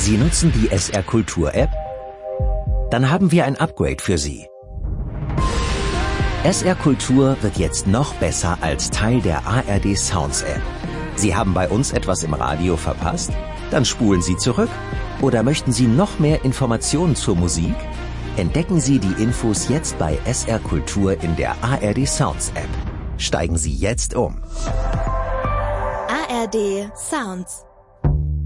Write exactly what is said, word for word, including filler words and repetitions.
Sie nutzen die S R Kultur App? Dann haben wir ein Upgrade für Sie. S R Kultur wird jetzt noch besser als Teil der A R D Sounds App. Sie haben bei uns etwas im Radio verpasst? Dann spulen Sie zurück. Oder möchten Sie noch mehr Informationen zur Musik? Entdecken Sie die Infos jetzt bei S R Kultur in der A R D Sounds App. Steigen Sie jetzt um. A R D Sounds